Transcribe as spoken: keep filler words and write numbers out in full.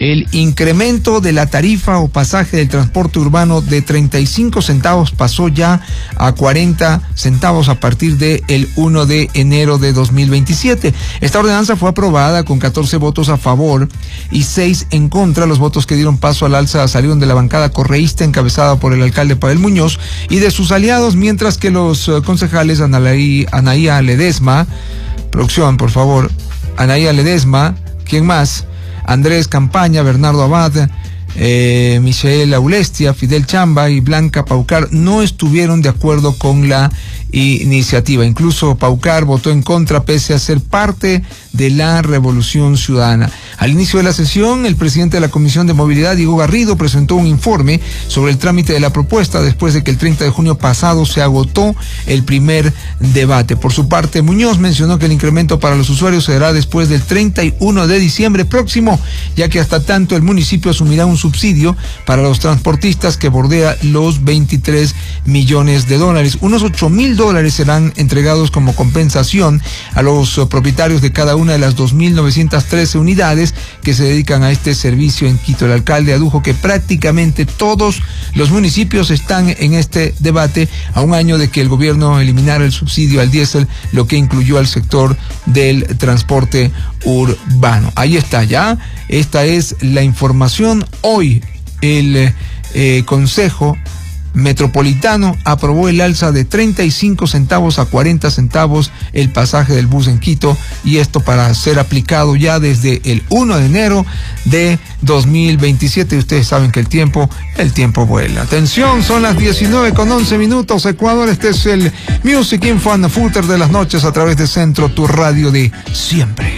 El incremento de la tarifa o pasaje del transporte urbano de treinta y cinco centavos pasó ya a cuarenta centavos a partir del uno de enero de dos mil veintisiete. Esta ordenanza fue aprobada con catorce votos a favor y seis en contra. Los votos que dieron paso al alza salieron de la bancada correísta encabezada por el alcalde Pavel Muñoz y de sus aliados, mientras que los uh, concejales Anaí, Anaía Ledesma, producción por favor, Anaía Ledesma, ¿quién más? Andrés Campaña, Bernardo Abad, eh, Michelle Aulestia, Fidel Chamba y Blanca Paucar no estuvieron de acuerdo con la iniciativa. Incluso Paucar votó en contra pese a ser parte de la Revolución Ciudadana. Al inicio de la sesión, el presidente de la Comisión de Movilidad, Diego Garrido, presentó un informe sobre el trámite de la propuesta después de que el treinta de junio pasado se agotó el primer debate. Por su parte, Muñoz mencionó que el incremento para los usuarios se dará después del treinta y uno de diciembre próximo, ya que hasta tanto el municipio asumirá un subsidio para los transportistas que bordea los veintitrés millones de dólares. Unos ocho mil dólares serán entregados como compensación a los uh, propietarios de cada una de las dos mil novecientas trece unidades que se dedican a este servicio en Quito. El alcalde adujo que prácticamente todos los municipios están en este debate a un año de que el gobierno eliminara el subsidio al diésel, lo que incluyó al sector del transporte urbano. Ahí está ya, esta es la información. Hoy el eh, Consejo Metropolitano aprobó el alza de treinta y cinco centavos a cuarenta centavos el pasaje del bus en Quito, y esto para ser aplicado ya desde el uno de enero de dos mil veintisiete. Ustedes saben que el tiempo, el tiempo vuela. Atención, son las diecinueve con once minutos, Ecuador. Este es el Music Info and Footer de las noches a través de Centro, tu radio de siempre.